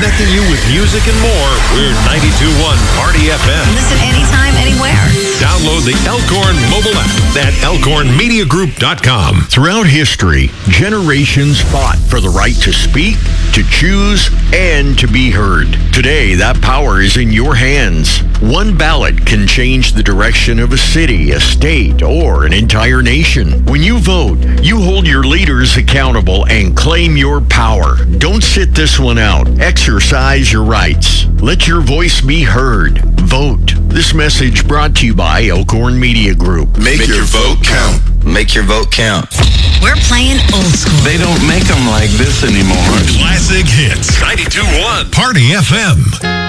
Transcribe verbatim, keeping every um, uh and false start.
Connecting you with music and more. We're ninety-two point one Party F M. Listen anytime, anywhere. Download the Elkhorn mobile app at elkhorn media group dot com. Throughout history, generations fought for the right to speak, to choose, and to be heard. Today, that power is in your hands. One ballot can change the direction of a city, a state, or an entire nation. When you vote, you hold your leaders accountable and claim your power. Don't sit this one out. Exercise your rights. Let your voice be heard. Vote. This message brought to you by Elkhorn Media Group. Make, make your, your vote count. Make your vote count. We're playing old school. They don't make them like this anymore. Classic hits. ninety-two point one Party F M.